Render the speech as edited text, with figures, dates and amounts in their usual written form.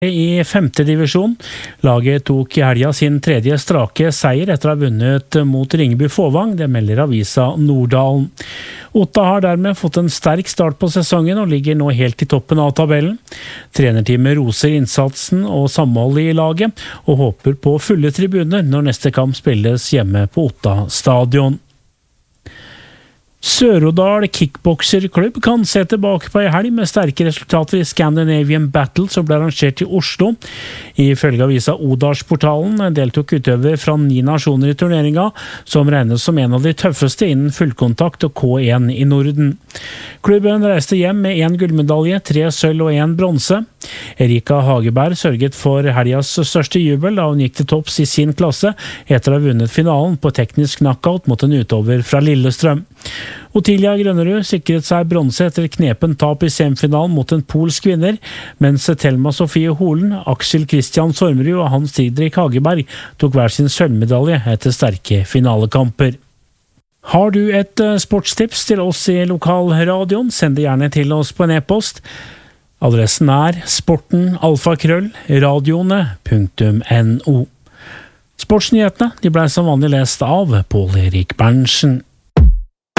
I femte divisjon. Laget tok I helga sin tredje strake seier etter å ha vunnet mot Ringebu Fåvang, det melder avisa Norddalen. Otta har dermed fått en sterk start på sesongen og ligger nå helt I toppen av tabellen. Trenerteamet roser innsatsen og samholdet I laget, og håper på fulle tribuner når neste kamp spilles hjemme på Otta stadion. Sør-Odal kickbokserklubb kan se tilbake på en helg med sterke resultater I Scandinavian Battle som ble arrangert I Oslo. Ifølge avisa Odalsportalen deltok utøver fra 9 nasjoner I turneringa, som regnes som en av de tøffeste innen fullkontakt og K1 I Norden. Klubben reiste hjem med 1 gullmedalje, 3 sølv og 1 bronse. Erika Hageberg sørget for helgas største jubel da hun gikk til topps I sin klasse etter å ha vunnet finalen på teknisk knockout mot en utøver fra Lillestrøm. Otilia Grønnerud sikret seg bronse etter knepen tap I semifinalen mot en polsk vinner, mens Thelma Sofie Holen, Aksel Christian Sormerud og Hans Didrik Hageberg tok hver sin sølvmedalje etter sterke finalekamper. Har du et sportstips til oss I lokalradioen, send det gjerne til oss på en e-post. Adressen sporten@radioene.no. Sportsnyhetene de ble som vanlig lest av Pål Erik Berntsen.